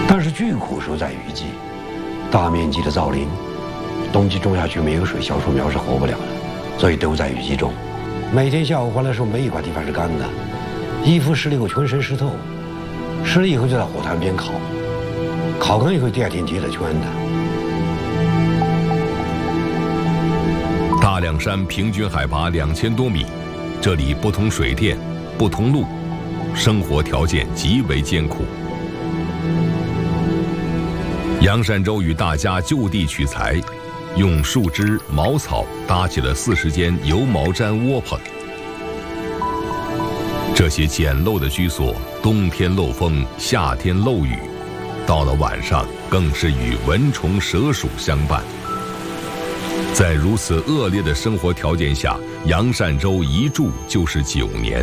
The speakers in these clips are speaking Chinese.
但是巨苦收在雨季，大面积的造林，冬季种下去没有水，小树苗是活不了的，所以都在雨季种。每天下午回来的时候，没一块地方是干的，衣服湿了以后全身湿透，湿了以后就在火炭边烤，烤干以后第二天结了圈的。 大凉山平均海拔2000多米，这里不通水电，不通路，生活条件极为艰苦。杨善洲与大家就地取材，用树枝、茅草搭起了40间油毛毡窝棚。这些简陋的居所，冬天漏风，夏天漏雨，到了晚上更是与蚊虫蛇鼠相伴。在如此恶劣的生活条件下，杨善洲一住就是9年。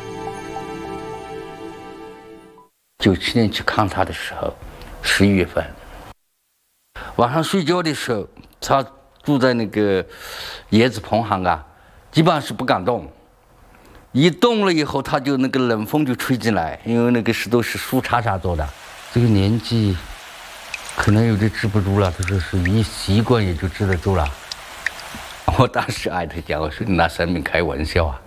97年去看他的时候，11月份，晚上睡觉的时候，他住在那个椰子棚上啊，基本上是不敢动。一动了以后，他就那个冷风就吹进来，因为那个都是树杈杈做的。这个年纪可能有点治不住了，他说是一习惯也就治得住了。我当时挨他讲，我说你拿生命开玩笑啊！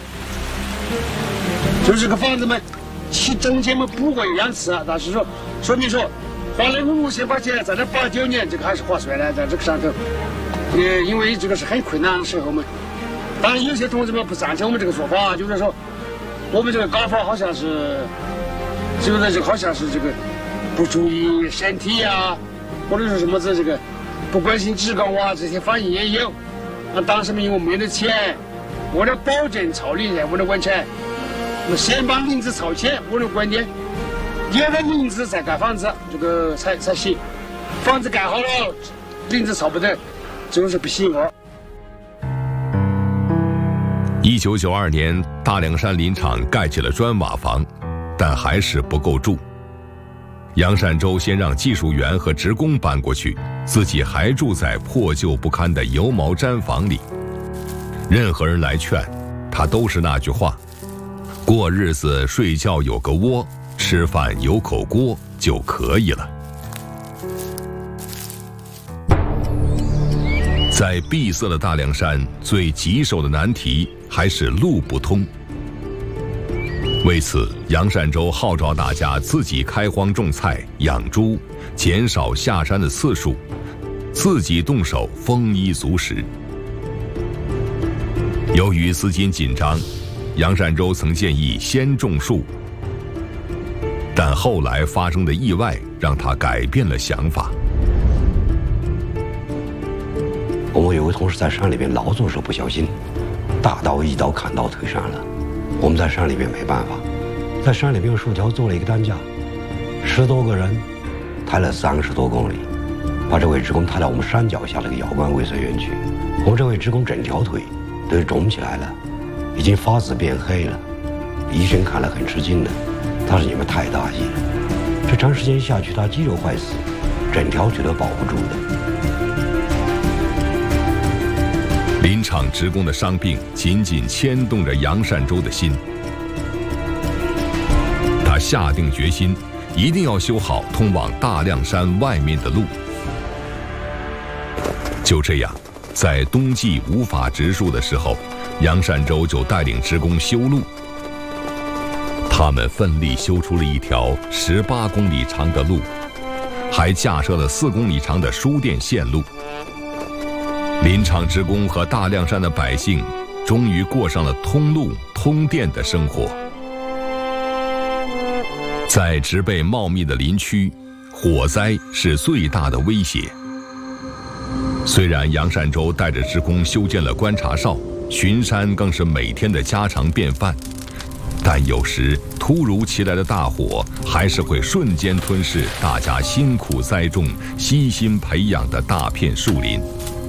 就这个房子嘛，其中间嘛不过2次啊，但是说明说花了5000块钱，在这89年这个还是划算的，在这个上头，因为这个是很困难的时候嘛。当然有些同志们不赞成我们这个说法，就是说我们这个搞法好像是，就是这好像是这个不注意身体啊，或者是什么子这个不关心职工啊，这些反应也有。那当时因为我没得钱，为了保证草林人，为了完钱，那先把林子草起，我的观点，有了林子再盖房子，这个才行。房子盖好了，林子草不得，这个是不行哦。 1992年，大凉山林场盖起了砖瓦房，但还是不够住。杨善洲先让技术员和职工搬过去，自己还住在破旧不堪的油毛毡房里。任何人来劝，他都是那句话：过日子睡觉有个窝，吃饭有口锅就可以了。在闭塞的大凉山，最棘手的难题还是路不通。为此，杨善洲号召大家自己开荒种菜、养猪，减少下山的次数，自己动手丰衣足食。由于资金紧张，杨善洲曾建议先种树，但后来发生的意外让他改变了想法。 我们有位同事在山里边劳作的时候不小心，大刀一刀砍到腿上了。我们在山里边没办法，在山里边用树条做了一个担架，10多个人抬了30多公里，把这位职工抬到我们山脚下那个瑶关卫生园区。我们这位职工整条腿都肿起来了，已经发紫变黑了。医生看了很吃惊的，他说你们太大意了，这长时间下去他肌肉坏死，整条腿都保不住的。 林场职工的伤病紧紧牵动着杨善洲的心，他下定决心，一定要修好通往大凉山外面的路。就这样，在冬季无法植树的时候，杨善洲就带领职工修路。他们奋力修出了一条18公里长的路，还架设了4公里长的输电线路。林场职工和大凉山的百姓终于过上了通路通电的生活。在植被茂密的林区，火灾是最大的威胁。虽然杨善洲带着职工修建了观察哨，巡山更是每天的家常便饭，但有时突如其来的大火还是会瞬间吞噬大家辛苦栽种、悉心培养的大片树林。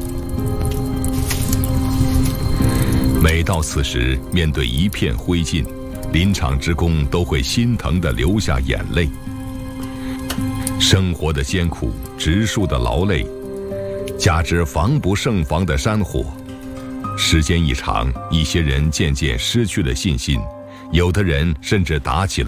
每到此时，面对一片灰烬，林场职工都会心疼地流下眼泪。生活的艰苦，植树的劳累，加之防不胜防的山火，时间一长，一些人渐渐失去了信心，有的人甚至打起了